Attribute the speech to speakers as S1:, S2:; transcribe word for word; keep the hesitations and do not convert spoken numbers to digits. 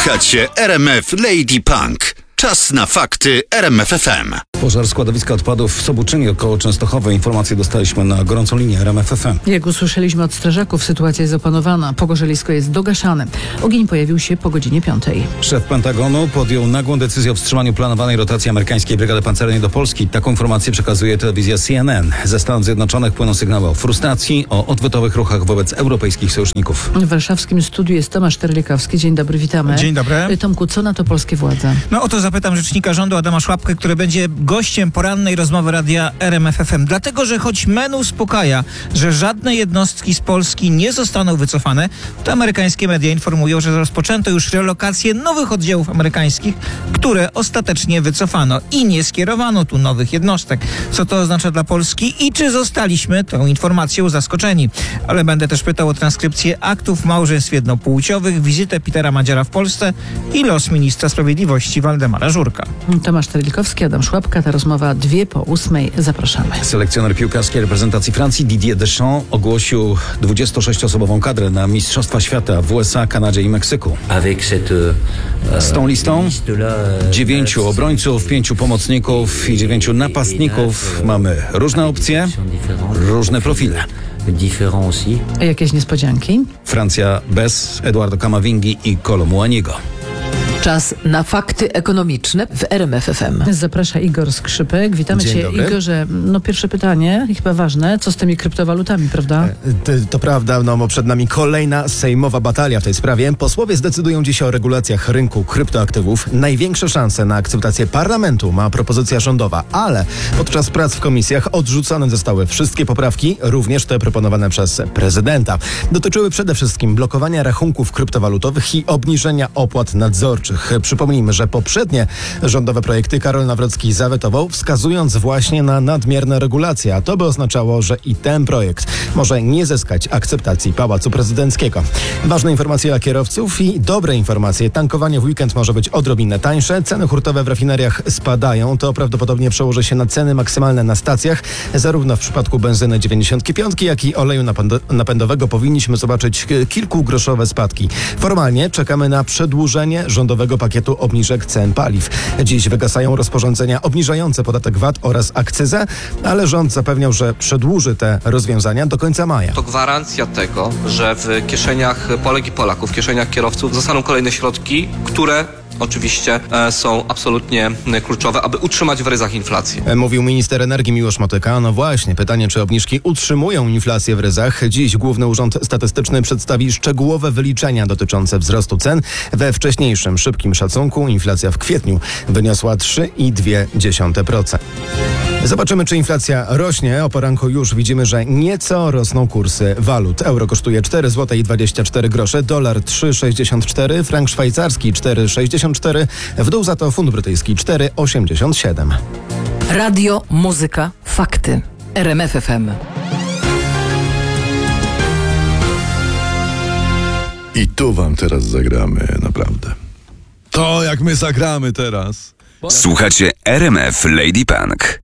S1: Słuchacie R M F Lady Punk. Czas na fakty R M F F M.
S2: Pożar składowiska odpadów w Sobuczynie około Częstochowy. Informacje dostaliśmy na gorącą linię R M F F M.
S3: Jak usłyszeliśmy od strażaków, sytuacja jest opanowana. Pogorzelisko jest dogaszane. Ogień pojawił się po godzinie piątej.
S2: Szef Pentagonu podjął nagłą decyzję o wstrzymaniu planowanej rotacji amerykańskiej brygady pancernej do Polski. Taką informację przekazuje telewizja C N N. Ze Stanów Zjednoczonych płyną sygnały o frustracji, o odwetowych ruchach wobec europejskich sojuszników.
S3: W warszawskim studiu jest Tomasz Terlikowski. Dzień dobry, witamy.
S4: Dzień dobry.
S3: Tomku, co na to polskie władze?
S4: No o to zapytam rzecznika rządu Adama Szłapkę, który będzie gościem porannej rozmowy radia R M F F M. Dlatego, że choć MEN uspokaja, że żadne jednostki z Polski nie zostaną wycofane, to amerykańskie media informują, że rozpoczęto już relokację nowych oddziałów amerykańskich, które ostatecznie wycofano i nie skierowano tu nowych jednostek. Co to oznacza dla Polski i czy zostaliśmy tą informacją zaskoczeni? Ale będę też pytał o transkrypcję aktów małżeństw jednopłciowych, wizytę Petera Madziara w Polsce i los ministra sprawiedliwości Waldemara Żurka.
S3: Tomasz Terlikowski, Adam Szłapka. Ta rozmowa dwie po ósmej. Zapraszamy.
S2: Selekcjoner piłkarskiej reprezentacji Francji Didier Deschamps ogłosił dwudziestosześciosobową kadrę na Mistrzostwa Świata w U S A, Kanadzie i Meksyku. Z tą listą dziewięciu obrońców, pięciu pomocników i dziewięciu napastników. Mamy różne opcje, różne profile.
S3: Jakieś niespodzianki?
S2: Francja bez Eduardo Camavingi i Kolo Muaniego.
S5: Czas na fakty ekonomiczne w R M F F M.
S3: Zaprasza Igor Skrzypek. Witamy
S6: Dzień
S3: Cię,
S6: dobry.
S3: Igorze. No pierwsze pytanie, i chyba ważne, co z tymi kryptowalutami, prawda?
S6: To, to prawda, no bo przed nami kolejna sejmowa batalia w tej sprawie. Posłowie zdecydują dziś o regulacjach rynku kryptoaktywów. Największe szanse na akceptację parlamentu ma propozycja rządowa, ale podczas prac w komisjach odrzucone zostały wszystkie poprawki, również te proponowane przez prezydenta. Dotyczyły przede wszystkim blokowania rachunków kryptowalutowych i obniżenia opłat nadzorczych. Przypomnijmy, że poprzednie rządowe projekty Karol Nawrocki zawetował, wskazując właśnie na nadmierne regulacje, a to by oznaczało, że i ten projekt może nie zyskać akceptacji Pałacu Prezydenckiego. Ważne informacje dla kierowców i dobre informacje. Tankowanie w weekend może być odrobinę tańsze. Ceny hurtowe w rafineriach spadają. To prawdopodobnie przełoży się na ceny maksymalne na stacjach. Zarówno w przypadku benzyny dziewięćdziesiąt pięć, jak i oleju napędo- napędowego powinniśmy zobaczyć kilkugroszowe spadki. Formalnie czekamy na przedłużenie rządowego pakietu obniżek cen paliw. Dziś wygasają rozporządzenia obniżające podatek V A T oraz akcyzę, ale rząd zapewniał, że przedłuży te rozwiązania do końca maja.
S7: To gwarancja tego, że w kieszeniach Polek i Polaków, w kieszeniach kierowców zostaną kolejne środki, które oczywiście e, są absolutnie e, kluczowe, aby utrzymać w ryzach inflację.
S6: Mówił minister energii Miłosz Motyka. No właśnie, pytanie, czy obniżki utrzymują inflację w ryzach. Dziś Główny Urząd Statystyczny przedstawi szczegółowe wyliczenia dotyczące wzrostu cen. We wcześniejszym szybkim szacunku inflacja w kwietniu wyniosła trzy i dwie dziesiąte procent. Zobaczymy, czy inflacja rośnie. O poranku już widzimy, że nieco rosną kursy walut. Euro kosztuje cztery złote i dwadzieścia cztery grosze, dolar trzy sześćdziesiąt cztery, frank szwajcarski cztery sześćdziesiąt cztery, w dół za to funt brytyjski cztery osiemdziesiąt siedem.
S5: Radio, muzyka, fakty. R M F F M.
S8: I tu wam teraz zagramy, naprawdę. To jak my zagramy teraz.
S1: Słuchacie R M F Lady Punk.